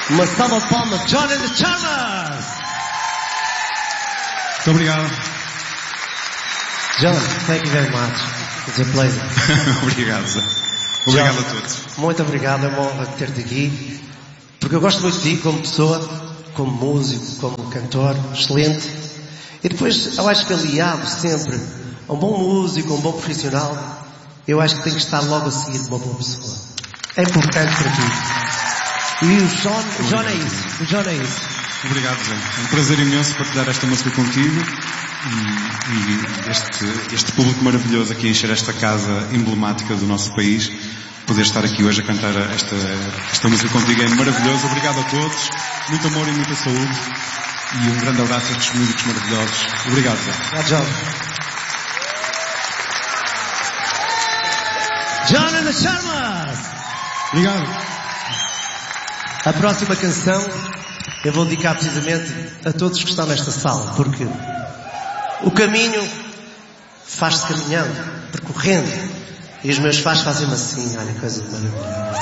Uma salva de palmas, John and the Charmers! Muito obrigado. John, thank you very much. It's a pleasure. Obrigado, Zé. Obrigado John, a todos. muito obrigado, é uma honra ter-te aqui. Porque eu gosto muito de ti como pessoa, como músico, como cantor, excelente. E depois, eu acho que aliado sempre a um bom músico, a um bom profissional, eu acho que tem que estar logo a seguir de uma boa pessoa. É importante para ti. E o John é isso. O John é isso. Obrigado, Zé. É um prazer imenso partilhar esta música contigo e este público maravilhoso aqui a encher esta casa emblemática do nosso país. Poder estar aqui hoje a cantar esta música contigo é maravilhoso. Obrigado a todos. Muito amor e muita saúde. E um grande abraço a estes músicos maravilhosos. Obrigado, Zé. Obrigado, John. John and the Charmers! Obrigado. A próxima canção eu vou dedicar precisamente a todos que estão nesta sala, porque o caminho faz-se caminhando, percorrendo, e os meus pais fazem-me assim, olha, coisa maravilhosa.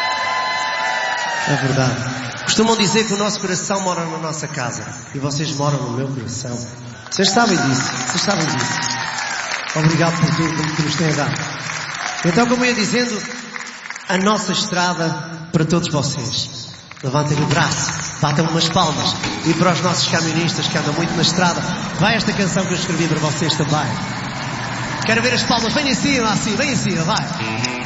É verdade. Costumam dizer que o nosso coração mora na nossa casa, e vocês moram no meu coração. Vocês sabem disso. Obrigado por tudo que nos têm dado. Então, como eu ia dizendo, a nossa estrada para todos vocês. Levantem o braço, batam umas palmas. E para os nossos camionistas que andam muito na estrada, vai esta canção que eu escrevi para vocês também. Quero ver as palmas, vem em cima, assim, vem em cima, vai.